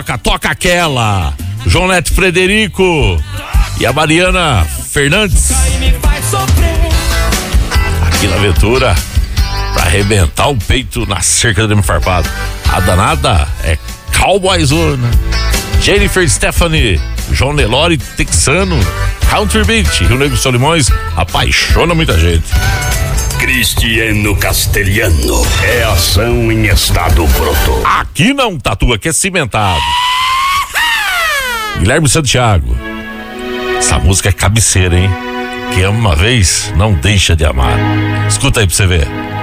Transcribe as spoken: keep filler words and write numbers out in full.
Toca aquela. João Neto Frederico e a Mariana Fernandes. Aqui na Aventura, pra arrebentar o peito na cerca do farpado. A danada é Cowboy Zona. Jennifer Stephanie, João Nelore Texano, Country Beat, Rio Negro Solimões, apaixona muita gente. Cristiano Castelhano, é ação em estado pronto. Aqui não tatua, que é cimentado. Guilherme Santiago, essa música é cabeceira, hein? Quem ama uma vez, não deixa de amar. Escuta aí pra você ver.